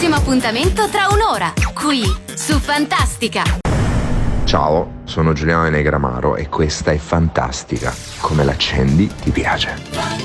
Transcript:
prossimo appuntamento tra un'ora, qui su Fantastica. Ciao, sono Giuliano Negramaro e questa è Fantastica. Come l'accendi ti piace.